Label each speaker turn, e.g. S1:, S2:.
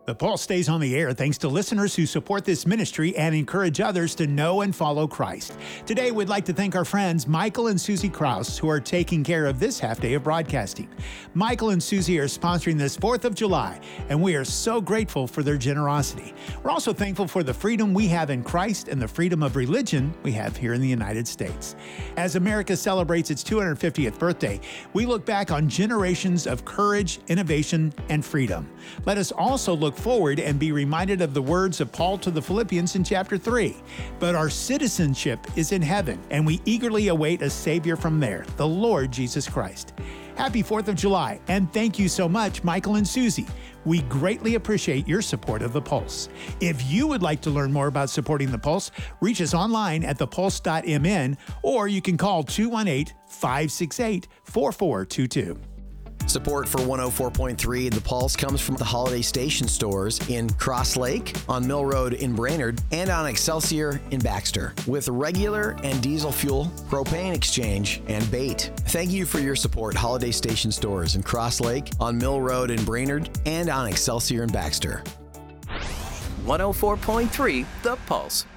S1: The Pulse stays on the air thanks to listeners who support this ministry and encourage others to know and follow Christ. Today, we'd like to thank our friends Michael and Susie Kraus, who are taking care of this half day of broadcasting. Michael and Susie are sponsoring this 4th of July, and we are so grateful for their generosity. We're also thankful for the freedom we have in Christ and the freedom of religion we have here in the United States. As America celebrates its 250th birthday, we look back on generations of courage, innovation, and freedom. Let us also look forward and be reminded of the words of Paul to the Philippians in chapter 3. But our citizenship is in heaven, and we eagerly await a Savior from there, the Lord Jesus Christ. Happy 4th of July, and thank you so much, Michael and Susie. We greatly appreciate your support of The Pulse. If you would like to learn more about supporting The Pulse, reach us online at thepulse.mn, or you can call 218-568-4422.
S2: Support for 104.3 The Pulse comes from the Holiday Station stores in Cross Lake, on Mill Road in Brainerd, and on Excelsior in Baxter, with regular and diesel fuel, propane exchange, and bait. Thank you for your support, Holiday Station stores in Cross Lake, on Mill Road in Brainerd, and on Excelsior in Baxter.
S3: 104.3 The Pulse.